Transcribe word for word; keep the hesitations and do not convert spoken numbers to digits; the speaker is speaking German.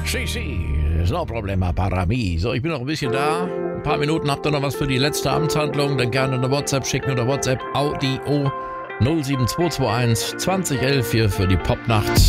Si, si, no problema para mí. So, ich bin noch ein bisschen da. Ein paar Minuten habt ihr noch was für die letzte Amtshandlung. Dann gerne eine WhatsApp schicken oder WhatsApp Audio null sieben zwei zwei eins zwanzig elf hier für die Popnacht.